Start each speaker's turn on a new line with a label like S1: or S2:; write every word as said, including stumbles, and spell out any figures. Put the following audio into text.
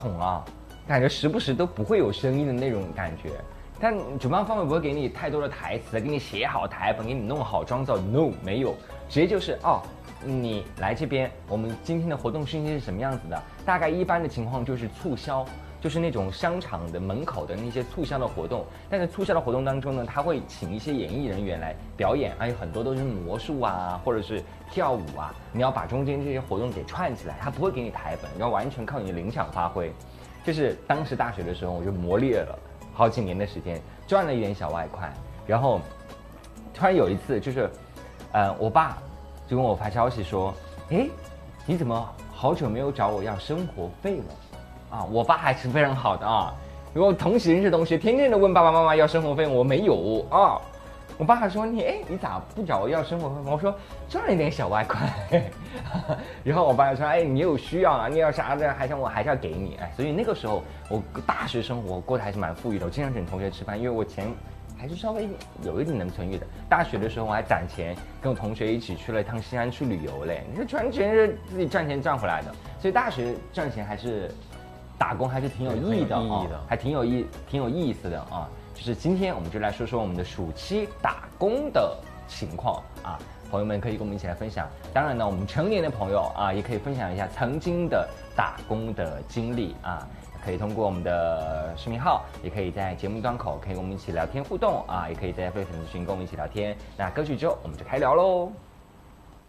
S1: 桶啊，感觉时不时都不会有声音的那种感觉。但主办方也不会给你太多的台词，给你写好台本，给你弄好妆造 ，no 没有，直接就是哦，你来这边，我们今天的活动信息是什么样子的？大概一般的情况就是促销。就是那种商场的门口的那些促销的活动，但是促销的活动当中呢，他会请一些演艺人员来表演，还有很多都是魔术啊，或者是跳舞啊，你要把中间这些活动给串起来，他不会给你台本，要完全靠你的临场发挥。就是当时大学的时候，我就磨砺了好几年的时间，赚了一点小外快，然后突然有一次，就是，呃，我爸就跟我发消息说，哎，你怎么好久没有找我要生活费了？啊，我爸还是非常好的啊。如果同时认识同学，天天都问爸爸妈妈要生活费，我没有啊。我爸还说你哎，你咋不找我要生活费？我说赚了一点小外快。然后我爸就说哎，你有需要啊，你要啥的，还想我还是要给你哎。所以那个时候我大学生活过得还是蛮富裕的，我经常请同学吃饭，因为我钱还是稍微有一点能存裕的。大学的时候我还攒钱，跟我同学一起去了一趟西安去旅游嘞。你说全全是自己赚钱赚回来的，所以大学赚钱还是。打工还是挺有意义的啊，还挺有意挺有意思的啊。就是今天我们就来说说我们的暑期打工的情况啊，朋友们可以跟我们一起来分享。当然呢，我们成年的朋友啊，也可以分享一下曾经的打工的经历啊。可以通过我们的视频号，也可以在节目端口可以跟我们一起聊天互动啊，也可以在 F B 粉丝群跟我们一起聊天。那歌曲之后我们就开聊喽。